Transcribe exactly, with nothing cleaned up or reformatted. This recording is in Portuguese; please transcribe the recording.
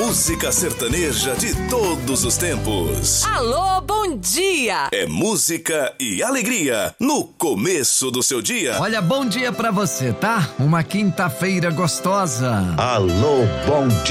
música sertaneja de todos os tempos. Alô, bom dia! É música e alegria no começo do seu dia. Olha, bom dia pra você, tá? Uma quinta-feira gostosa. Alô, bom dia.